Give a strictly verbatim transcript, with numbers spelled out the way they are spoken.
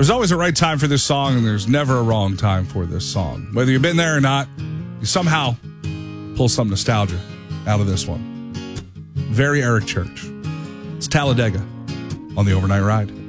There's always a right time for this song, and there's never a wrong time for this song. Whether you've been there or not, you somehow pull some nostalgia out of this one. Very Eric Church. It's Talladega on the Overnight Ride.